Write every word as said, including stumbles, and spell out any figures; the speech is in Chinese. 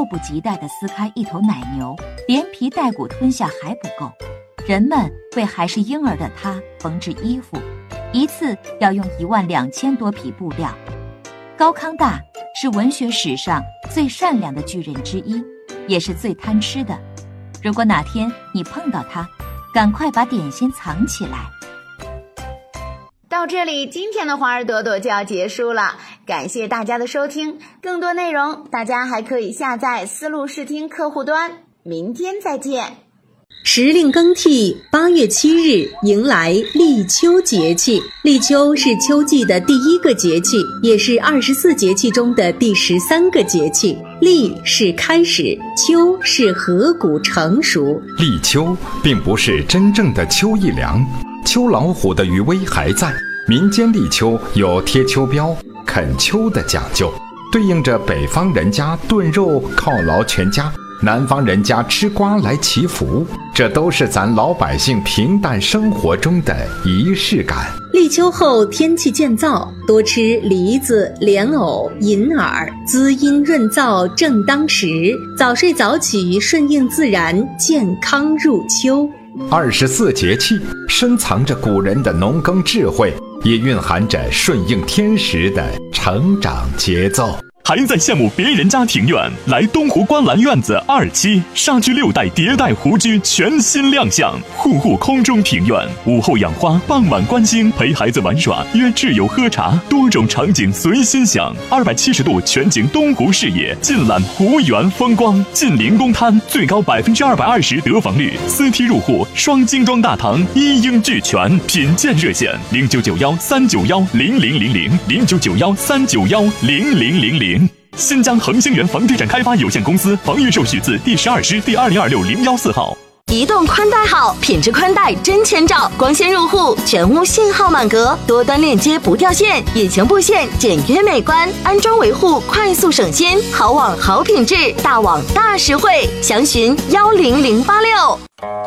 不及待地撕开一头奶牛，连皮带骨吞下还不够，人们为还是婴儿的他缝制衣服，一次要用一万两千多匹布料。高康大是文学史上最善良的巨人之一，也是最贪吃的。如果哪天你碰到他，赶快把点心藏起来。 到这里，今天的花儿朵朵就要结束了，感谢大家的收听。更多内容大家还可以下载思路视听客户端。明天再见。 时令更替，八月七日迎来立秋节气。立秋是秋季的第一个节气，也是二十四节气中的第十三个节气。立是开始，秋是禾谷成熟。 立秋并不是真正的秋意凉，秋老虎的余威还在。民间立秋有贴秋膘、啃秋的讲究，对应着北方人家炖肉犒劳全家，南方人家吃瓜来祈福，这都是咱老百姓平淡生活中的仪式感。 立秋后天气渐燥，多吃梨子、莲藕、银耳，滋阴润燥正当时。早睡早起，顺应自然，健康入秋。 二十四节气深藏着古人的农耕智慧，也蕴含着顺应天时的成长节奏。 还在羡慕别人家庭院？来东湖观澜院子二期，煞居六代迭代湖居全新亮相，户户空中庭院，午后养花，傍晚观星，陪孩子玩耍，约挚友喝茶，多种场景随心想。二百七十度全景东湖视野，尽览湖园风光，近临公滩，最高百分之二百二十得房率，私梯入户，双精装大堂，一应俱全。品鉴热线：零九九幺三九幺零零零零零九九幺三九幺零零零零。新疆恒星源房地产开发有限公司房预售许字第十二师第二零二六零幺四号。 移动宽带好，品质宽带真千兆，光纤入户，全屋信号满格，多端链接不掉线，隐形布线简约美观，安装维护快速省心，好网好品质，大网大实惠，详询幺零零八六。